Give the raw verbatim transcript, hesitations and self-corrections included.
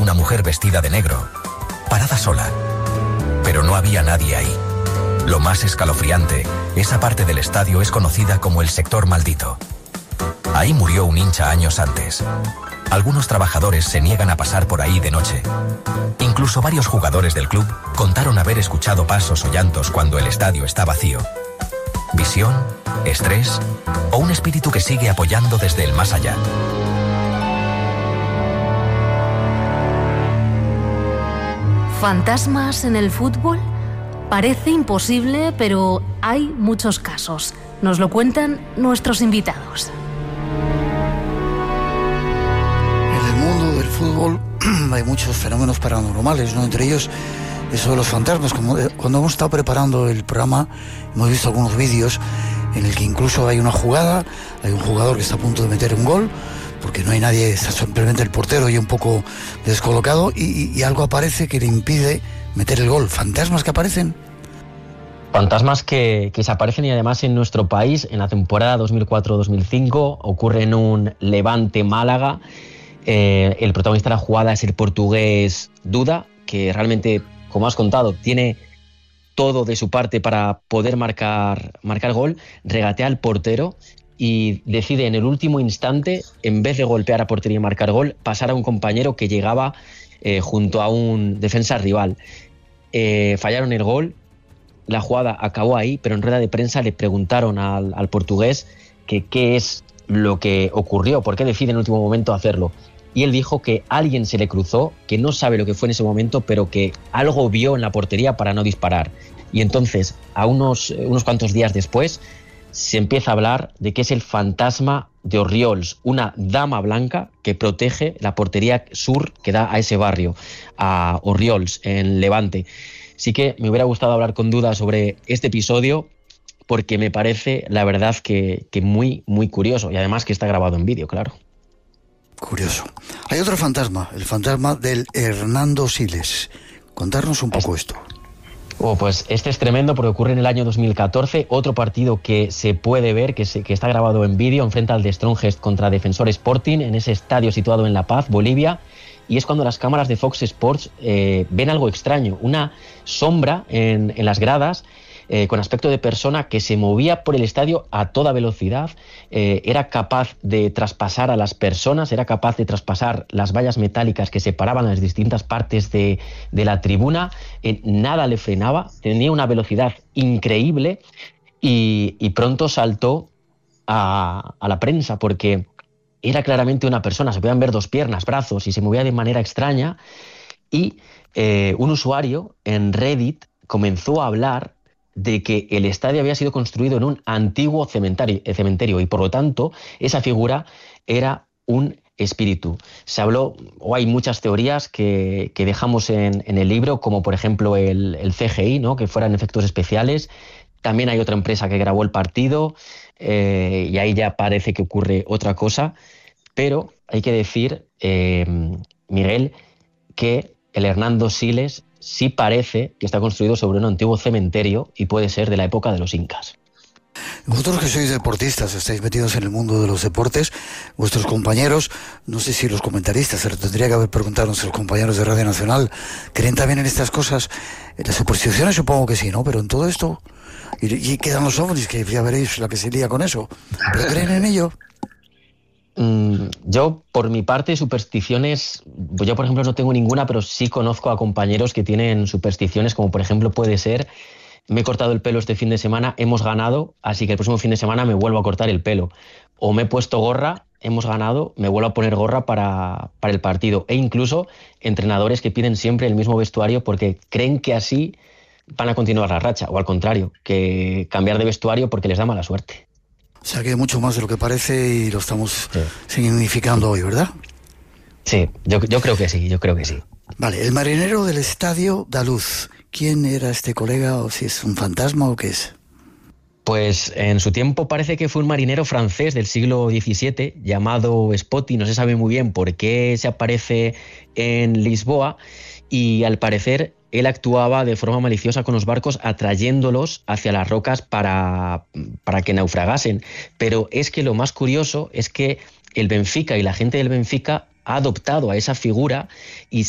una mujer vestida de negro, parada sola. Pero no había nadie ahí. Lo más escalofriante, esa parte del estadio es conocida como el sector maldito. Ahí murió un hincha años antes. Algunos trabajadores se niegan a pasar por ahí de noche. Incluso varios jugadores del club contaron haber escuchado pasos o llantos cuando el estadio está vacío. ¿Visión? ¿Estrés? ¿O un espíritu que sigue apoyando desde el más allá? ¿Fantasmas en el fútbol? Parece imposible, pero hay muchos casos. Nos lo cuentan nuestros invitados. En el mundo del fútbol hay muchos fenómenos paranormales, ¿no? Entre ellos eso de los fantasmas. Como cuando hemos estado preparando el programa, hemos visto algunos vídeos en el que incluso hay una jugada, hay un jugador que está a punto de meter un gol, porque no hay nadie, está simplemente el portero y un poco descolocado, y, y algo aparece que le impide meter el gol. ¿Fantasmas que aparecen? Fantasmas que, que se aparecen, y además en nuestro país, en la temporada dos mil cuatro dos mil cinco, ocurre en un Levante Málaga. Eh, el protagonista de la jugada es el portugués Duda, que realmente, como has contado, tiene todo de su parte para poder marcar, marcar gol, regatea al portero y decide en el último instante, en vez de golpear a portería y marcar gol, pasar a un compañero que llegaba eh, junto a un defensa rival. Eh, fallaron el gol, la jugada acabó ahí, pero en rueda de prensa le preguntaron al, al portugués que qué es lo que ocurrió, por qué decide en el último momento hacerlo. Y él dijo que alguien se le cruzó, que no sabe lo que fue en ese momento, pero que algo vio en la portería para no disparar. Y entonces, a unos, unos cuantos días después, se empieza a hablar de que es el fantasma de Orriols, una dama blanca que protege la portería sur que da a ese barrio, a Orriols, en Levante. Sí que me hubiera gustado hablar con Duda sobre este episodio, porque me parece, la verdad, que, que muy, muy curioso, y además que está grabado en vídeo, claro. Curioso. Hay otro fantasma, el fantasma del Hernando Siles. Contarnos un poco esto. Oh, pues este es tremendo porque ocurre en el año dos mil catorce, otro partido que se puede ver, que, se, que está grabado en vídeo, enfrenta al de Strongest contra Defensor Sporting, en ese estadio situado en La Paz, Bolivia, y es cuando las cámaras de Fox Sports eh, ven algo extraño, una sombra en, en las gradas, Eh, con aspecto de persona que se movía por el estadio a toda velocidad, eh, era capaz de traspasar a las personas, era capaz de traspasar las vallas metálicas que separaban las distintas partes de, de la tribuna, eh, nada le frenaba, tenía una velocidad increíble y, y pronto saltó a, a la prensa porque era claramente una persona, se podían ver dos piernas, brazos y se movía de manera extraña, y eh, un usuario en Reddit comenzó a hablar de que el estadio había sido construido en un antiguo cementerio, cementerio y por lo tanto esa figura era un espíritu. Se habló, o hay muchas teorías que, que dejamos en, en el libro, como por ejemplo el, el C G I, ¿no? Que fueran efectos especiales. También hay otra empresa que grabó el partido eh, y ahí ya parece que ocurre otra cosa, pero hay que decir, eh, Miguel, que el Hernando Siles sí parece que está construido sobre un antiguo cementerio y puede ser de la época de los incas. Vosotros que sois deportistas, estáis metidos en el mundo de los deportes, vuestros compañeros, no sé si los comentaristas, se lo tendría que haber preguntado a nuestros compañeros de Radio Nacional, ¿creen también en estas cosas? En las supersticiones supongo que sí, ¿no? Pero en todo esto, y, y quedan los ovnis, que ya veréis la que se lía con eso, ¿pero creen en ello? Yo, por mi parte, supersticiones, yo por ejemplo no tengo ninguna, pero sí conozco a compañeros que tienen supersticiones, como por ejemplo puede ser, me he cortado el pelo este fin de semana, hemos ganado, así que el próximo fin de semana me vuelvo a cortar el pelo. O me he puesto gorra, hemos ganado, me vuelvo a poner gorra para, para el partido. E incluso entrenadores que piden siempre el mismo vestuario porque creen que así van a continuar la racha, o al contrario, que cambiar de vestuario porque les da mala suerte. O sea que hay mucho más de lo que parece y lo estamos sí. significando hoy, ¿verdad? Sí, yo, yo creo que sí, yo creo que sí. Vale, el marinero del estadio da luz. ¿Quién era este colega, o si es un fantasma o qué es? Pues en su tiempo parece que fue un marinero francés del siglo diecisiete llamado Spotty, no se sabe muy bien por qué se aparece en Lisboa, y al parecer él actuaba de forma maliciosa con los barcos, atrayéndolos hacia las rocas para, para que naufragasen. Pero es que lo más curioso es que el Benfica y la gente del Benfica ha adoptado a esa figura y